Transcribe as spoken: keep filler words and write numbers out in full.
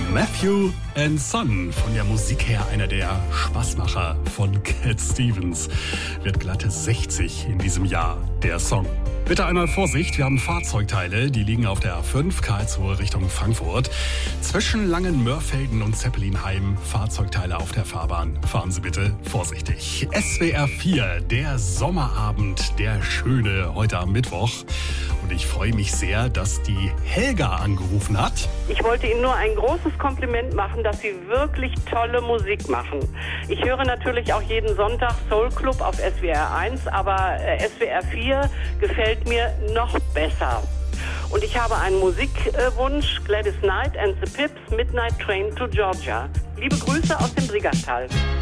Matthew and Son, von der Musik her einer der Spaßmacher von Cat Stevens, wird glatte sechzig in diesem Jahr, der Song. Bitte einmal Vorsicht, wir haben Fahrzeugteile, die liegen auf der A fünf, Karlsruhe Richtung Frankfurt. Zwischen Langenmörfelden und Zeppelinheim, Fahrzeugteile auf der Fahrbahn. Fahren Sie bitte vorsichtig. S W R vier, der Sommerabend, der schöne, heute am Mittwoch. Und ich freue mich sehr, dass die Helga angerufen hat. Ich wollte Ihnen nur ein großes Kompliment machen, dass Sie wirklich tolle Musik machen. Ich höre natürlich auch jeden Sonntag Soul Club auf S W R eins, aber S W R vier gefällt mir noch besser. Und ich habe einen Musikwunsch, Gladys Knight and the Pips, Midnight Train to Georgia. Liebe Grüße aus dem Brigachtal.